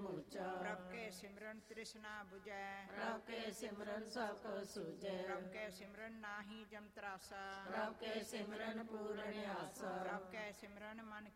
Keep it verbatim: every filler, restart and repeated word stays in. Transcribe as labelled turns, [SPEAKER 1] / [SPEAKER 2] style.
[SPEAKER 1] ਸਮੂਚਾ।
[SPEAKER 2] ਪ੍ਰਭ ਕੇ ਸਿਮਰਨ ਤ੍ਰਿਸ਼ਨਾ ਬੁਝੈ,
[SPEAKER 1] ਪ੍ਰਭ ਕੇ ਸਿਮਰਨ ਸਭ ਕੋ ਸੂਝੈ।
[SPEAKER 2] ਪ੍ਰਭ ਕੇ ਸਿਮਰਨ ਨਾਹੀ ਜਮ ਤਰਾਸਾ,
[SPEAKER 1] ਪ੍ਰਭ ਕੇ ਸਿਮਰਨ ਪੂਰਨ ਆਸਾ।
[SPEAKER 2] ਪ੍ਰਭ ਕੇ ਸਿਮਰਨ ਮਨ